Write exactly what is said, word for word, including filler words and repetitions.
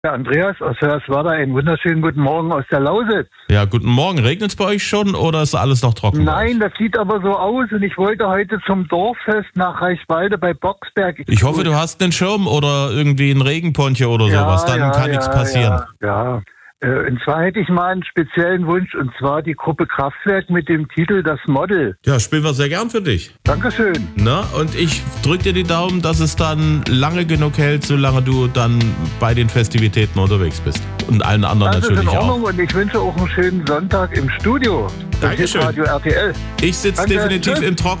Der Andreas aus Hörswerda, einen wunderschönen guten Morgen aus der Lausitz. Ja, guten Morgen. Regnet es bei euch schon oder ist alles noch trocken? Nein, das sieht aber so aus und ich wollte heute zum Dorffest nach Reichswalde bei Boxberg. Ich, ich hoffe, du hast einen Schirm oder irgendwie einen Regenponcho oder ja, sowas, dann ja, kann ja, nichts passieren. Ja, ja. Und zwar hätte ich mal einen speziellen Wunsch, und zwar die Gruppe Kraftwerk mit dem Titel Das Model. Ja, spielen wir sehr gern für dich. Dankeschön. Na, und ich drück dir die Daumen, dass es dann lange genug hält, solange du dann bei den Festivitäten unterwegs bist. Und allen anderen das natürlich ist in Ordnung auch. Und ich wünsche auch einen schönen Sonntag im Studio. Dankeschön. Radio R T L. Ich sitze definitiv Tschüss. im Trockenen.